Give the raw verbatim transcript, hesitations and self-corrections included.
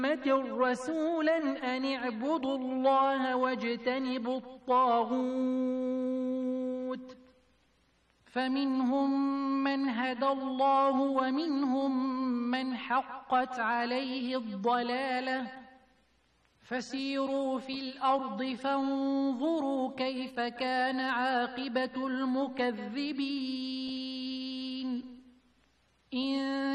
رسولا أن اعبدوا الله واجتنبوا الطاغوت فمنهم من هدى الله ومنهم من حقت عليه الضلالة فسيروا في الأرض فانظروا كيف كان عاقبة المكذبين. إن